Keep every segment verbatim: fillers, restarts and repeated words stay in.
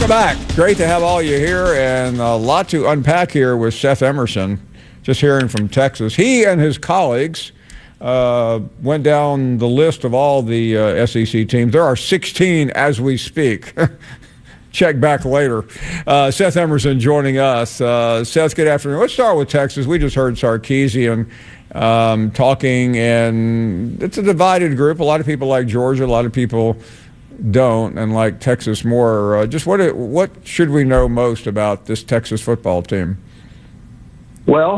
Welcome back. Great to have all you here, and a lot to unpack here with Seth Emerson, just hearing from Texas. He and his colleagues uh, went down the list of all the uh, S E C teams. There are sixteen as we speak. Check back later. Uh, Seth Emerson joining us. Uh, Seth, good afternoon. Let's start with Texas. We just heard Sarkisian um, talking, and it's a divided group. A lot of people like Georgia, a lot of people don't, and like Texas more. Uh, just what what should we know most about this Texas football team? Well,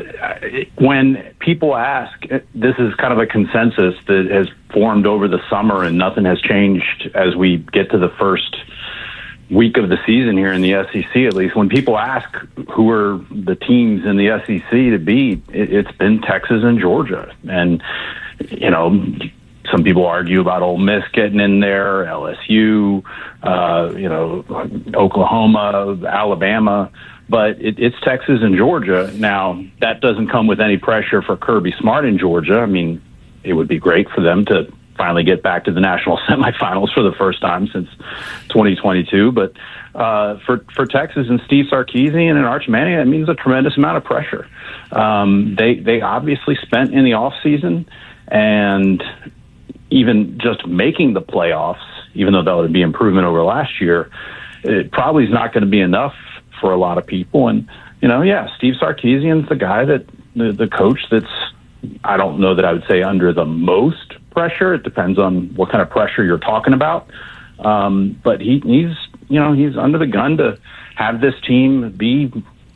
when people ask, this is kind of a consensus that has formed over the summer, and nothing has changed as we get to the first week of the season here in the S E C, at least. When people ask who are the teams in the S E C to beat, it's been Texas and Georgia. And, you know, some people argue about Ole Miss getting in there, L S U, uh, you know, Oklahoma, Alabama, but it, it's Texas and Georgia. Now, that doesn't come with any pressure for Kirby Smart in Georgia. I mean, it would be great for them to finally get back to the national semifinals for the first time since twenty twenty-two. But uh, for for Texas and Steve Sarkisian and Arch Manning, it means a tremendous amount of pressure. Um, they they obviously spent in the offseason, and even just making the playoffs, even though that would be improvement over last year, it probably is not going to be enough for a lot of people. And, you know, yeah, Steve Sarkisian's the guy that the, the coach that's, I don't know that I would say under the most pressure. It depends on what kind of pressure you're talking about. Um, but he, he's, you know, he's under the gun to have this team be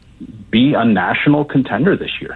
be a national contender this year.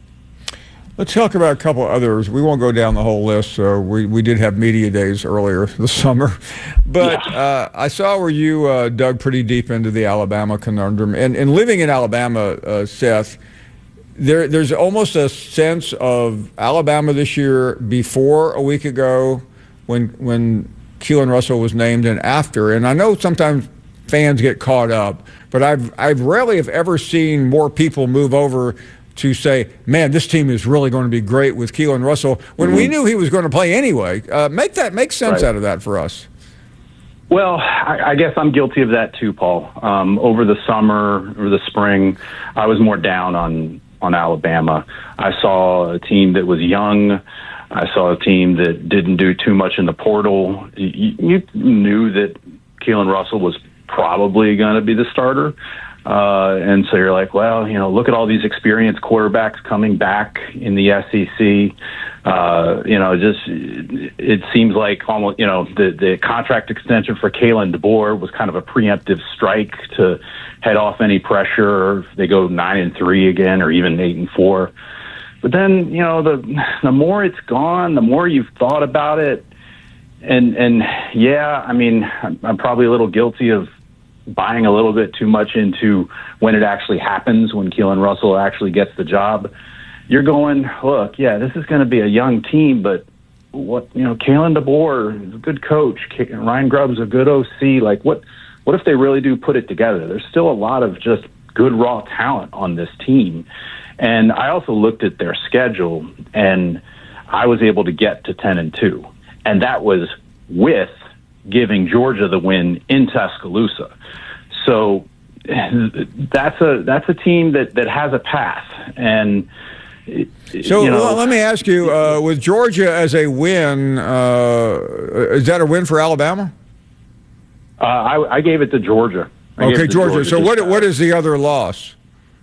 Let's talk about a couple others. We won't go down the whole list. So we, we did have media days earlier this summer. But yeah. uh, I saw where you uh, dug pretty deep into the Alabama conundrum. And, and living in Alabama, uh, Seth, There, there's almost a sense of Alabama this year before a week ago when when Keelan Russell was named and after. And I know sometimes fans get caught up, but I've I've rarely have ever seen more people move over to say, man, this team is really going to be great with Keelan Russell when mm-hmm. we knew he was going to play anyway. Uh, make that make sense right. out of that for us. Well, I, I guess I'm guilty of that too, Paul. Um, over the summer or the spring, I was more down on on Alabama. I saw a team that was young. I saw a team that didn't do too much in the portal. You, you knew that Keelan Russell was probably going to be the starter. Uh, and so you're like, well, you know, look at all these experienced quarterbacks coming back in the S E C. Uh, you know, just it seems like almost, you know, the, the contract extension for Kalen DeBoer was kind of a preemptive strike to head off any pressure if they go nine and three again, or even eight and four. But then, you know, the the more it's gone, the more you've thought about it, and and yeah, I mean, I'm, I'm probably a little guilty of buying a little bit too much into when it actually happens, when Keelan Russell actually gets the job. You're going, look, yeah, this is going to be a young team, but what, you know, Kalen DeBoer is a good coach. Ryan Grubb's a good O C. Like, what, what if they really do put it together? There's still a lot of just good raw talent on this team. And I also looked at their schedule, and I was able to get to ten and two. And that was with giving Georgia the win in Tuscaloosa. So that's a that's a team that, that has a path. And so you know, well, let me ask you, uh, with Georgia as a win, uh, is that a win for Alabama? Uh, I, I gave it to Georgia. I okay, Georgia. Georgia. So what what is the other loss?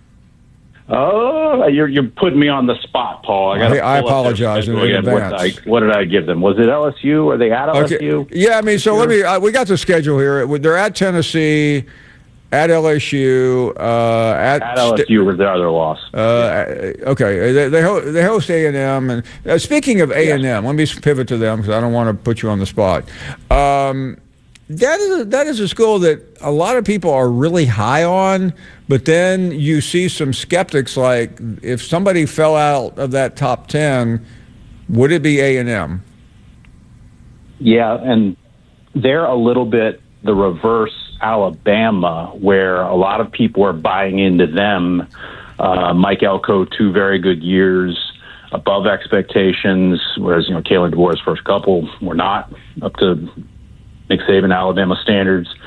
Oh, you're you're putting me on the spot, Paul. I, I, I apologize in advance. What did, I, what did I give them? Was it L S U? Are they at L S U? Okay. Yeah, I mean, so let me. Uh, we got the schedule here. They're at Tennessee, at L S U, uh, at, at L S U was their other loss. Uh, yeah. Okay, they they, ho- they host A and M. And uh, speaking of A and M, yes. Let me pivot to them because I don't want to put you on the spot. Um, That is a, that is a school that a lot of people are really high on, but then you see some skeptics like, if somebody fell out of that top ten, would it be A and M? Yeah, and they're a little bit the reverse Alabama, where a lot of people are buying into them. Uh, Mike Elko, two very good years, above expectations, whereas, you know, Kalen DeBoer's first couple were not up to Nick Saban, Alabama standards.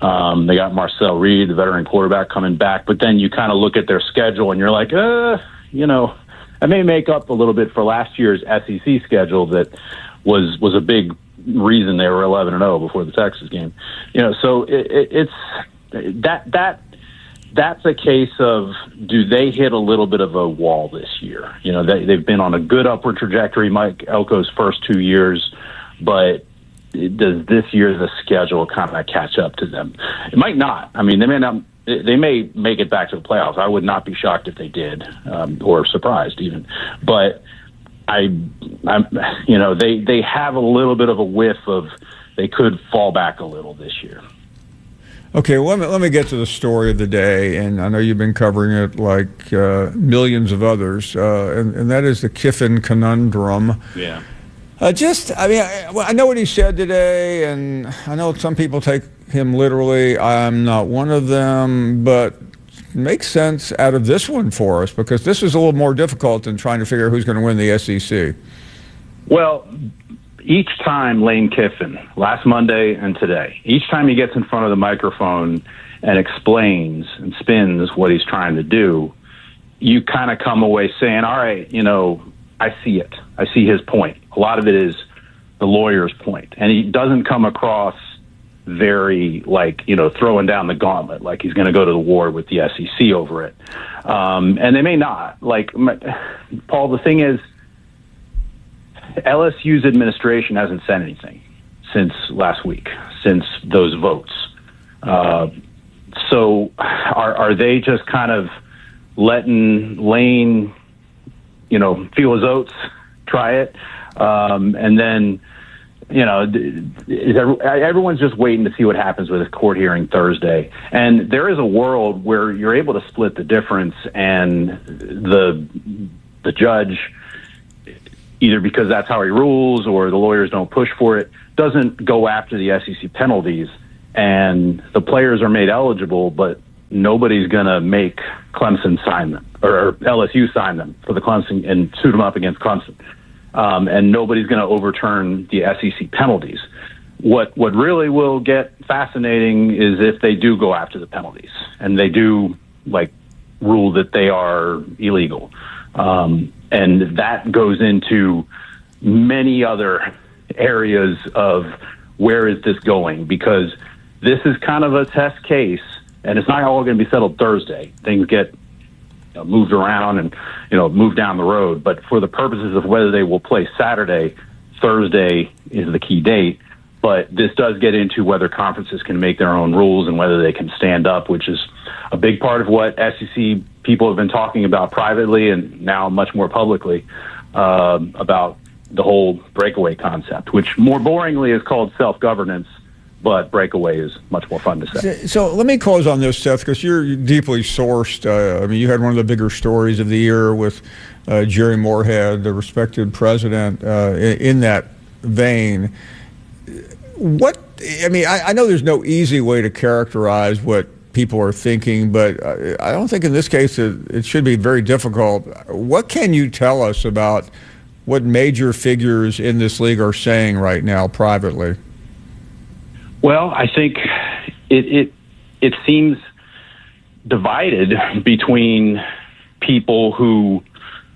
Um, they got Marcel Reed, the veteran quarterback, coming back. But then you kind of look at their schedule and you're like, uh, you know, I may make up a little bit for last year's S E C schedule that was was a big reason they were eleven and oh before the Texas game. You know, so it, it, it's that that that's a case of, do they hit a little bit of a wall this year? You know, they, they've been on a good upward trajectory, Mike Elko's first two years, but does this year's schedule kind of catch up to them? It might not. I mean, they may not. They may make it back to the playoffs. I would not be shocked if they did, um, or surprised even. But I, I'm, you know, they they have a little bit of a whiff of they could fall back a little this year. Okay, well, let me, let me get to the story of the day, and I know you've been covering it like uh, millions of others, uh, and, and that is the Kiffin conundrum. Yeah. Uh, just, I mean, I, I know what he said today, and I know some people take him literally. I'm not one of them, but it makes sense out of this one for us, because this is a little more difficult than trying to figure out who's going to win the S E C. Well, each time Lane Kiffin, last Monday and today, each time he gets in front of the microphone and explains and spins what he's trying to do, you kind of come away saying, all right, you know, I see it. I see his point. A lot of it is the lawyer's point. And he doesn't come across very, like, you know, throwing down the gauntlet, like he's going to go to the war with the S E C over it. Um, and they may not. Like, Paul, the thing is, L S U's administration hasn't said anything since last week, since those votes. Uh, so are, are they just kind of letting Lane, you know, feel his oats, try it? Um, and then, you know, is everyone's just waiting to see what happens with this court hearing Thursday. And there is a world where you're able to split the difference, and the the judge, either because that's how he rules or the lawyers don't push for it, doesn't go after the S E C penalties, and the players are made eligible, but nobody's going to make Clemson sign them, or L S U sign them for the Clemson and suit them up against Clemson. Um, and nobody's going to overturn the S E C penalties. What what really will get fascinating is if they do go after the penalties and they do, like, rule that they are illegal. Um, and that goes into many other areas of where is this going, because this is kind of a test case, and it's not all going to be settled Thursday. Things get, you know, moved around and, you know, moved down the road. But for the purposes of whether they will play Saturday, Thursday is the key date. But this does get into whether conferences can make their own rules and whether they can stand up, which is a big part of what S E C people have been talking about privately and now much more publicly, uh, about the whole breakaway concept, which more boringly is called self-governance, but breakaway is much more fun to say. So let me close on this, Seth, because you're deeply sourced. Uh, I mean, you had one of the bigger stories of the year with uh, Jerry Moorhead, the respected president, uh, in, in that vein. What, I mean, I, I know there's no easy way to characterize what people are thinking, but I don't think in this case it, it should be very difficult. What can you tell us about what major figures in this league are saying right now privately? Well, I think it it, it seems divided between people who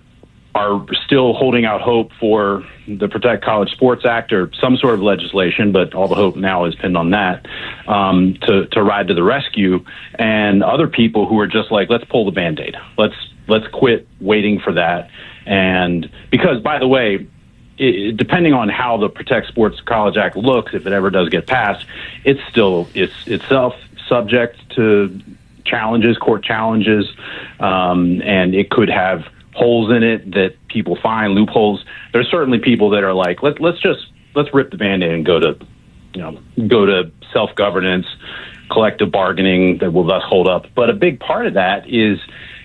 are still holding out hope for the Protect College Sports Act or some sort of legislation, but all the hope now is pinned on that, um, to, to ride to the rescue, and other people who are just like, let's pull the Band-Aid. Let's, let's quit waiting for that. And because, by the way, it, depending on how the Protect Sports College Act looks, if it ever does get passed, it's still it's itself subject to challenges, court challenges, um, and it could have holes in it that people find, loopholes. There's certainly people that are like, let, let's just let's rip the Band-Aid and go to, you know, go to self-governance, collective bargaining that will thus hold up. But a big part of that is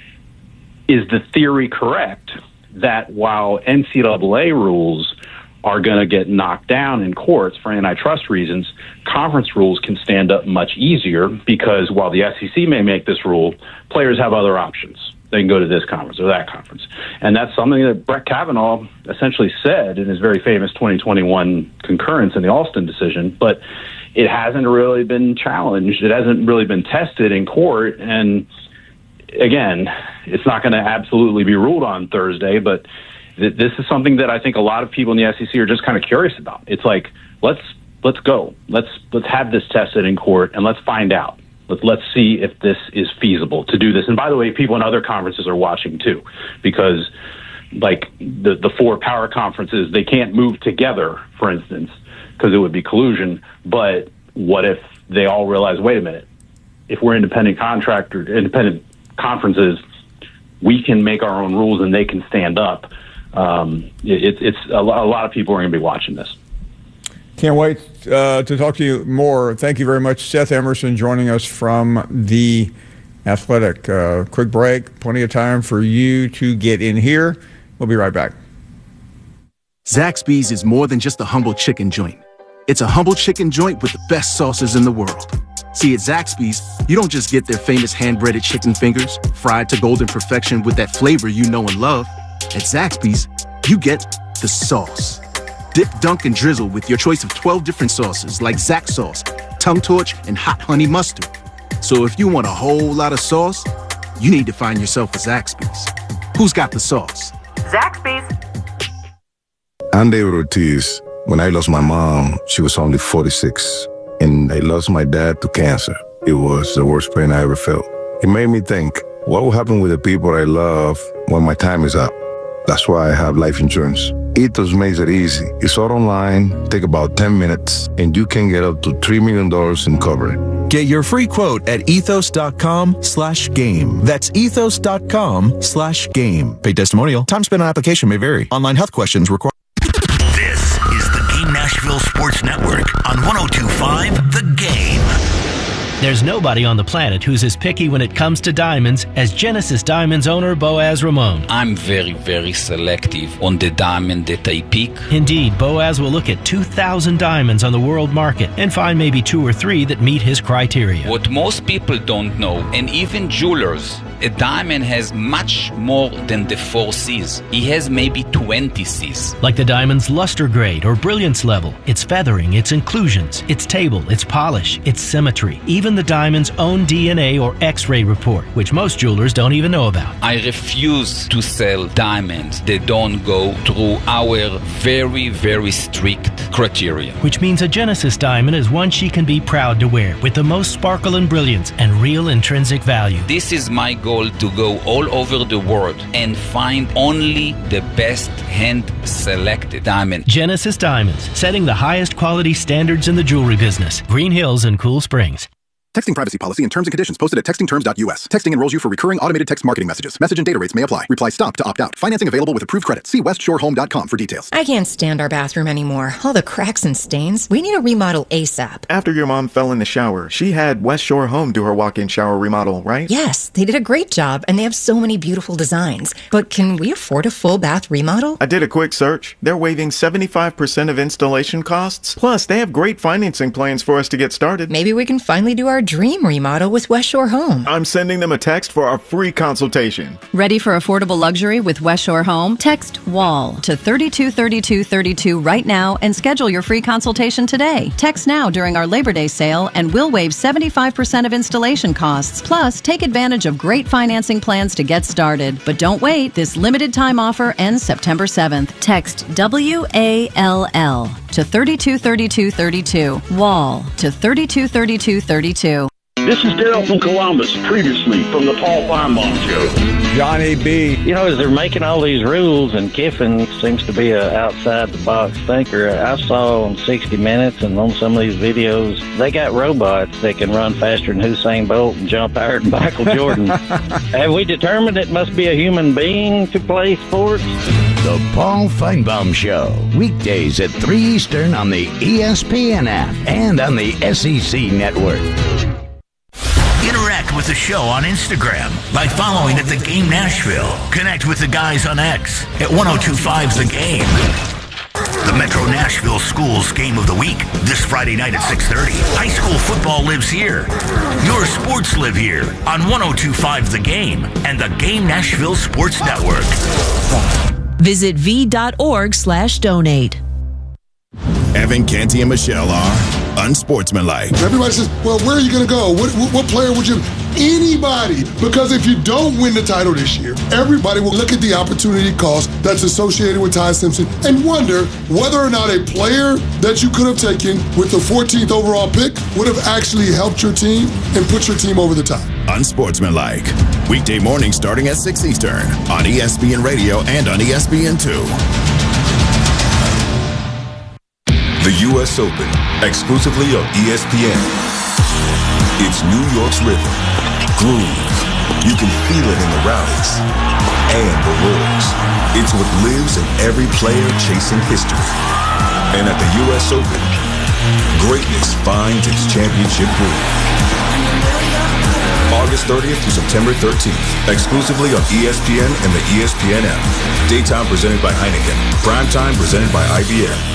is the theory correct that while N C double A rules are going to get knocked down in courts for antitrust reasons, conference rules can stand up much easier, because while the S E C may make this rule, players have other options. They can go to this conference or that conference. And that's something that Brett Kavanaugh essentially said in his very famous twenty twenty-one concurrence in the Alston decision. But it hasn't really been challenged. It hasn't really been tested in court. And again, it's not going to absolutely be ruled on Thursday, but th- this is something that I think a lot of people in the S E C are just kind of curious about. It's like, let's let's go. Let's let's have this tested in court, and let's find out. Let's let's see if this is feasible to do this. And by the way, people in other conferences are watching too, because like the the four power conferences, they can't move together, for instance, because it would be collusion. But what if they all realize, wait a minute, if we're independent contractor, independent conferences, we can make our own rules and they can stand up. Um, it, it's a lot, a lot of people are going to be watching this. Can't wait uh, to talk to you more. Thank you very much, Seth Emerson, joining us from The Athletic. Uh, quick break, plenty of time for you to get in here. We'll be right back. Zaxby's is more than just a humble chicken joint. It's a humble chicken joint with the best sauces in the world. See, at Zaxby's, you don't just get their famous hand-breaded chicken fingers, fried to golden perfection with that flavor you know and love. At Zaxby's, you get the sauce. Dip, dunk, and drizzle with your choice of twelve different sauces like Zax sauce, tongue torch, and hot honey mustard. So if you want a whole lot of sauce, you need to find yourself a Zaxby's. Who's got the sauce? Zaxby's. I'm David Ortiz. When I lost my mom, she was only forty-six. And I lost my dad to cancer. It was the worst pain I ever felt. It made me think, what will happen with the people I love when my time is up? That's why I have life insurance. Ethos makes it easy. It's all online, take about ten minutes, and you can get up to three million dollars in coverage. Get your free quote at ethos.com slash game. That's ethos.com slash game. Paid testimonial. Time spent on application may vary. Online health questions require. This is the Game Nashville Sports Network on one oh two point five The Game. There's nobody on the planet who's as picky when it comes to diamonds as Genesis Diamonds owner Boaz Ramon. I'm very, very selective on the diamond that I pick. Indeed, Boaz will look at two thousand diamonds on the world market and find maybe two or three that meet his criteria. What most people don't know, and even jewelers, a diamond has much more than the four C's. He has maybe twenty C's. Like the diamond's luster grade or brilliance level, its feathering, its inclusions, its table, its polish, its symmetry, even the diamond's own D N A or X-ray report, which most jewelers don't even know about. I refuse to sell diamonds that don't go through our very, very strict criteria. Which means a Genesis diamond is one she can be proud to wear, with the most sparkle and brilliance and real intrinsic value. This is my goal, to go all over the world and find only the best hand-selected diamond. Genesis Diamonds, setting the highest quality standards in the jewelry business. Green Hills and Cool Springs. Texting privacy policy and terms and conditions posted at texting terms dot U S. Texting enrolls you for recurring automated text marketing messages. Message and data rates may apply. Reply STOP to opt out. Financing available with approved credit. See west shore home dot com for details. I can't stand our bathroom anymore. All the cracks and stains. We need a remodel ASAP. After your mom fell in the shower, she had West Shore Home do her walk-in shower remodel, right? Yes, they did a great job, and they have so many beautiful designs. But can we afford a full bath remodel? I did a quick search. They're waiving seventy-five percent of installation costs. Plus, they have great financing plans for us to get started. Maybe we can finally do our dream remodel with West Shore Home. I'm sending them a text for our free consultation. Ready for affordable luxury with West Shore Home? Text WALL to thirty-two thirty-two thirty-two right now and schedule your free consultation today. Text now during our Labor Day sale and we'll waive seventy-five percent of installation costs. Plus, take advantage of great financing plans to get started. But don't wait. This limited time offer ends September seventh. Text W A L L to thirty-two thirty-two thirty-two. WALL to thirty-two thirty-two thirty-two. This is Daryl from Columbus, previously from the Paul Feinbaum Show. Johnny B. You know, as they're making all these rules, and Kiffin seems to be a outside-the-box thinker, I saw on sixty minutes and on some of these videos, they got robots that can run faster than Usain Bolt and jump higher than Michael Jordan. Have we determined it must be a human being to play sports? The Paul Feinbaum Show, weekdays at three Eastern on the E S P N app and on the S E C Network. Interact with the show on Instagram by following at The Game Nashville. Connect with the guys on X at ten twenty-five The Game. The Metro Nashville Schools Game of the Week, this Friday night at six thirty. High school football lives here. Your sports live here on ten twenty-five The Game and the Game Nashville Sports Network. Visit v dot org slash donate. Evan Canty and Michelle are unsportsmanlike. Everybody says, well, where are you going to go? What, what, what player would you... Anybody. Because if you don't win the title this year, everybody will look at the opportunity cost that's associated with Ty Simpson and wonder whether or not a player that you could have taken with the fourteenth overall pick would have actually helped your team and put your team over the top. Unsportsmanlike. Weekday morning starting at six Eastern on E S P N Radio and on E S P N two. The U S Open, exclusively on E S P N. It's New York's rhythm, groove. You can feel it in the rallies and the roars. It's what lives in every player chasing history. And at the U S Open, greatness finds its championship groove. August thirtieth through September thirteenth, exclusively on E S P N and the E S P N app. Daytime presented by Heineken. Primetime presented by I B M.